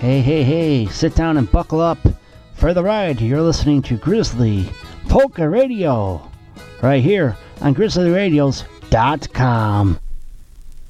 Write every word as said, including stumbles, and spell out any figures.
Hey, hey, hey, sit down and buckle up for the ride. You're listening to Grizzly Polka Radio right here on grizzly radios dot com.